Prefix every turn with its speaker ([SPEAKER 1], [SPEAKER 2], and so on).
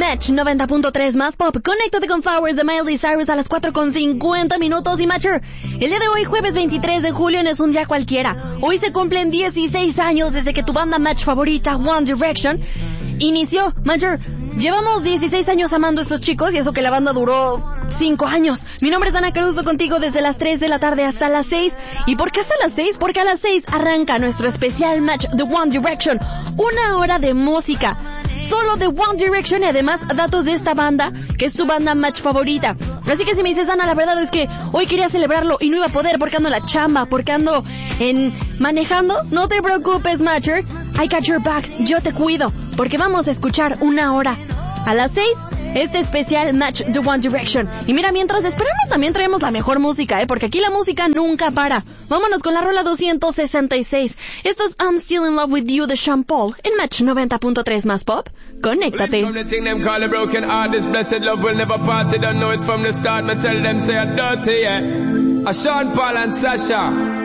[SPEAKER 1] Match 90.3 más pop. Conéctate con Flowers de Miley Cyrus a las 4:50 y Matcher. El día de hoy, jueves 23 de julio, no es un día cualquiera. Hoy se cumplen 16 años desde que tu banda Match favorita, One Direction, inició. Matcher, llevamos 16 años amando a estos chicos y eso que la banda duró 5 años. Mi nombre es Ana Caruso, contigo desde las 3 de la tarde hasta las 6. ¿Y por qué hasta las 6? Porque a las 6 arranca nuestro especial Match de One Direction. 1 hora de música solo de One Direction y además datos de esta banda, que es tu banda Match favorita. Así que si me dices, Ana, la verdad es que hoy quería celebrarlo y no iba a poder porque ando en la chamba, porque ando manejando, no te preocupes, Matcher. I got your back, yo te cuido, porque vamos a escuchar 1 hora. A las 6, este especial Match de One Direction. Y mira, mientras esperamos también traemos la mejor música, porque aquí la música nunca para. Vámonos con la rola 266. Esto es I'm Still in Love with You de Sean Paul en Match 90.3 más pop. Conéctate.
[SPEAKER 2] Sean Paul and Sasha.